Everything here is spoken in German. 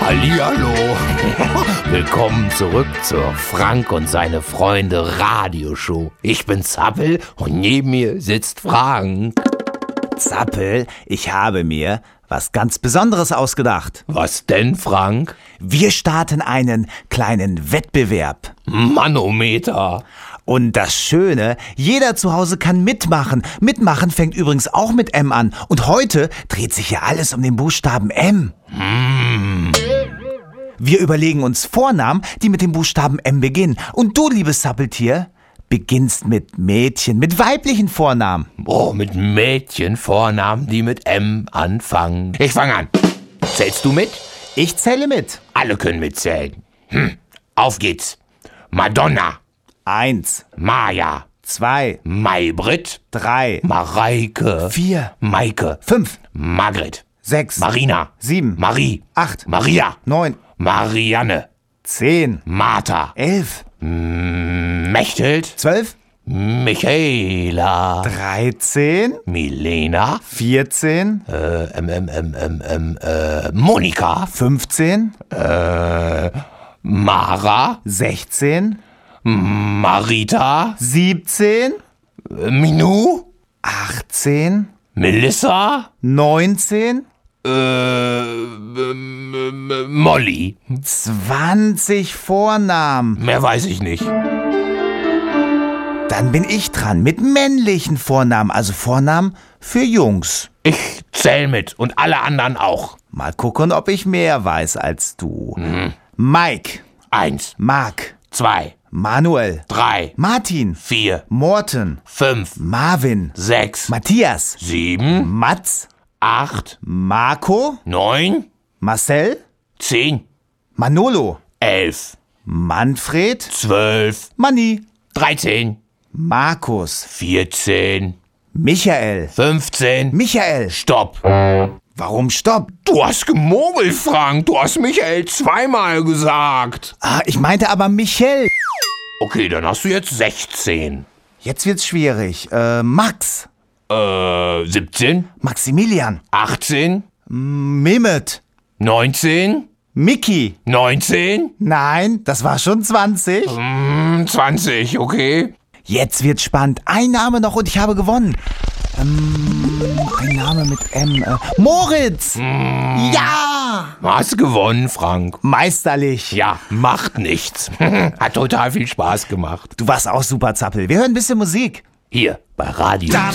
Hallihallo. Willkommen zurück zur Frank und seine Freunde Radioshow. Ich bin Zappel und neben mir sitzt Frank. Zappel, ich habe mir was ganz Besonderes ausgedacht. Was denn, Frank? Wir starten einen kleinen Wettbewerb. Manometer. Und das Schöne, jeder zu Hause kann mitmachen. Mitmachen fängt übrigens auch mit M an. Und heute dreht sich ja alles um den Buchstaben M. Wir überlegen uns Vornamen, die mit dem Buchstaben M beginnen. Und du, liebes Zappeltier, beginnst mit Mädchen, mit weiblichen Vornamen. Oh, mit Mädchenvornamen, die mit M anfangen. Ich fange an. Zählst du mit? Ich zähle mit. Alle können mitzählen. Auf geht's. Madonna. 1, Maja. 2, Maybrit. 3, Mareike. 4, Maike. 5, Margret. 6, Marina. 7, Marie. 8, Maria. 9, Marianne. 10, Martha. 11, Mechthild. 12, Michaela. 13, Milena. 14, Monika. 15, Mara. 16, Marita. 17, Minou. 18, Melissa. 19, Molly. 20 Vornamen. Mehr weiß ich nicht. Dann bin ich dran mit männlichen Vornamen, also Vornamen für Jungs. Ich zähl mit und alle anderen auch. Mal gucken, ob ich mehr weiß als du. Mike, 1, Mark, 2, Manuel, 3, Martin, 4, Morten, 5, Marvin, 6, Matthias, 7, Mats, 8, Marco, 9, Marcel, 10, Manolo, 11, Manfred, 12, Manni, 13, Markus, 14, Michael, 15. Michael. Stopp. Warum stopp? Du hast gemogelt, Frank. Du hast Michael zweimal gesagt. Ich meinte aber Michel. Okay, dann hast du jetzt 16. Jetzt wird's schwierig. Max, 17, Maximilian, 18, Mehmet, 19, Mickey. 19, Nein, das war schon 20. 20, okay. Jetzt wird's spannend. Ein Name noch und ich habe gewonnen. Ein Name mit M. Moritz. Ja. Hast gewonnen, Frank. Meisterlich. Ja, macht nichts. Hat total viel Spaß gemacht. Du warst auch super, Zappel. Wir hören ein bisschen Musik. Hier, bei Radio.